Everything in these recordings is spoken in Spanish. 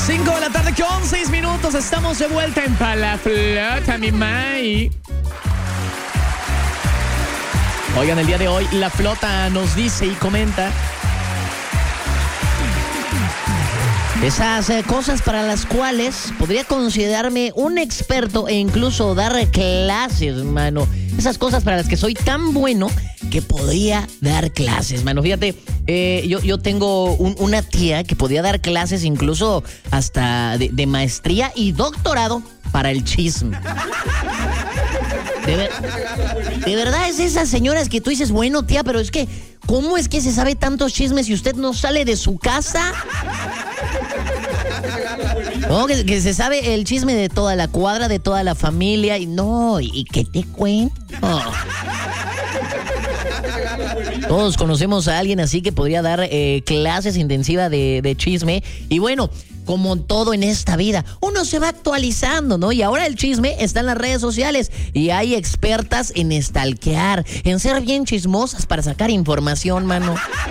5 de la tarde con 6 minutos. Estamos de vuelta en Pa' la Flota, mi May. Oigan, el día de hoy la flota nos dice y comenta esas cosas para las cuales podría considerarme un experto e incluso dar clases, mano. Esas cosas para las que soy tan bueno que podría dar clases, mano. Fíjate, yo tengo una tía que podía dar clases incluso hasta de maestría y doctorado para el chisme. De verdad es esas señoras que tú dices, bueno, tía, pero es que, ¿cómo es que se sabe tantos chismes si usted no sale de su casa? No, que se sabe el chisme de toda la cuadra, de toda la familia, y ¿qué te cuento? Todos conocemos a alguien así que podría dar clases intensivas de chisme. Y bueno, como todo en esta vida, uno se va actualizando, ¿no? Y ahora el chisme está en las redes sociales y hay expertas en stalkear, en ser bien chismosas para sacar información, mano.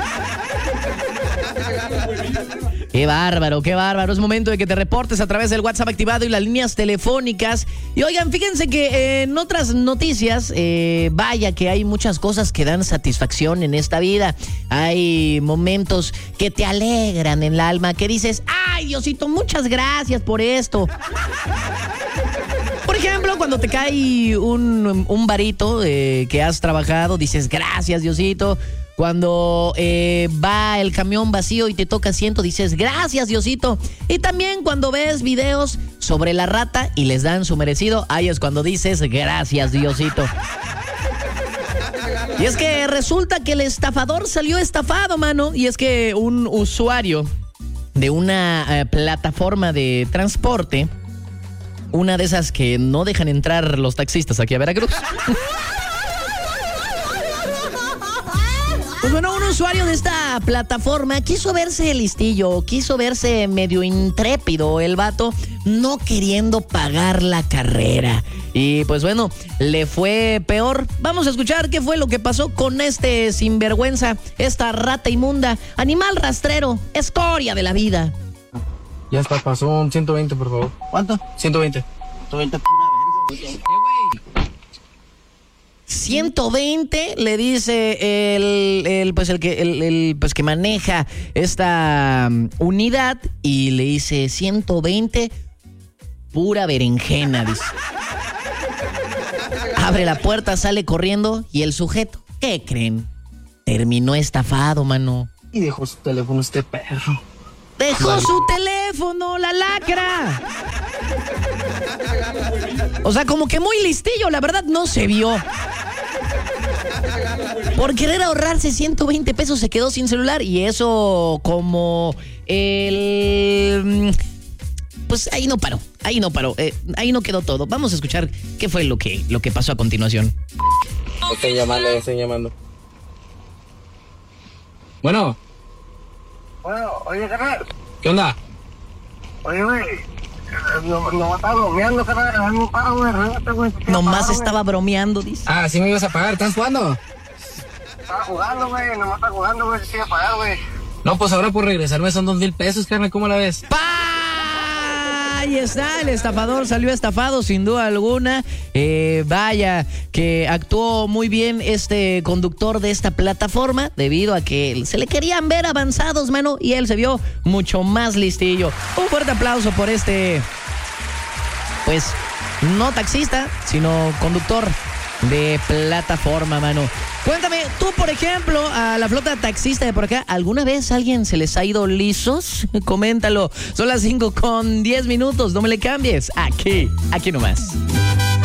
Qué bárbaro, qué bárbaro. Es momento de que te reportes a través del WhatsApp activado y las líneas telefónicas. Y oigan, fíjense que en otras noticias, vaya que hay muchas cosas que dan satisfacción en esta vida. Hay momentos que te alegran en el alma, que dices, ¡ay, Diosito, muchas gracias por esto! Por ejemplo, cuando te cae un varito que has trabajado, dices, gracias, Diosito. Cuando va el camión vacío y te toca asiento, dices, gracias, Diosito. Y también cuando ves videos sobre la rata y les dan su merecido, ahí es cuando dices, gracias, Diosito. Y es que resulta que el estafador salió estafado, mano. Y es que un usuario de una plataforma de transporte, una de esas que no dejan entrar los taxistas aquí a Veracruz. Pues bueno, un usuario de esta plataforma quiso verse listillo, quiso verse medio intrépido el vato, no queriendo pagar la carrera. Y pues bueno, le fue peor. Vamos a escuchar qué fue lo que pasó con este sinvergüenza, esta rata inmunda, animal rastrero, escoria de la vida. Ya está, pasó un 120, por favor. ¿Cuánto? 120. 120, pura verga. 120 le dice el que maneja esta unidad y le dice 120 pura berenjena, dice. Abre la puerta, sale corriendo y el sujeto, ¿qué creen? Terminó estafado, mano. Y dejó su teléfono este perro. Dejó su teléfono, la lacra. O sea, como que muy listillo, la verdad no se vio. Por querer ahorrarse 120 pesos se quedó sin celular y eso como pues ahí no paró, ahí no quedó todo. Vamos a escuchar qué fue lo que pasó a continuación. Estoy llamando. Bueno. Bueno, oye, carnal. ¿Qué onda? Oye, güey. No estaba bromeando, carnal. Dame un paro, güey. Regate, güey. Nomás estaba bromeando, dice. Ah, sí me ibas a pagar. ¿Estás jugando? Estaba jugando, güey. Nomás estaba jugando, güey. Sí, a pagar, güey. No, pues ahora por regresarme son 2,000 pesos, carnal. ¿Cómo la ves? Ahí está, el estafador salió estafado sin duda alguna. Vaya que actuó muy bien este conductor de esta plataforma debido a que se le querían ver avanzados, mano, y él se vio mucho más listillo. Un fuerte aplauso por este, pues, no taxista, sino conductor de plataforma, mano. Cuéntame, tú, por ejemplo, a la flota taxista de por acá, ¿alguna vez a alguien se les ha ido lisos? Coméntalo. Son las 5:10. No me le cambies. Aquí nomás.